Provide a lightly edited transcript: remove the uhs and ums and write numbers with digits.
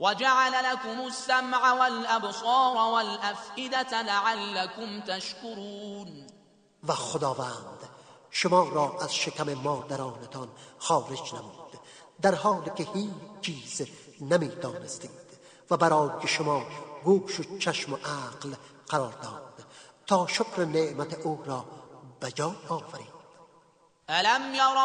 وجعل لكم السمع والأبصار والأفئدة لعلكم تشكرون. و خداوند شما را از شکم مادرانتان خارج نمود در حالی که هیچ چیز نمی‌دانستید و برای شما گوش و چشم و عقل قرار داد تا شکر نعمت او را بجا آورید. ألم يروا